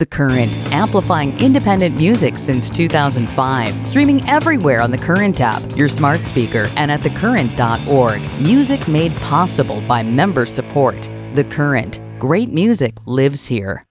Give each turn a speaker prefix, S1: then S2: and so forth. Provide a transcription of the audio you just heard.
S1: The Current, amplifying independent music since 2005. Streaming everywhere on The Current app, your smart speaker, and at thecurrent.org. Music made possible by member support. The Current. Great music lives here.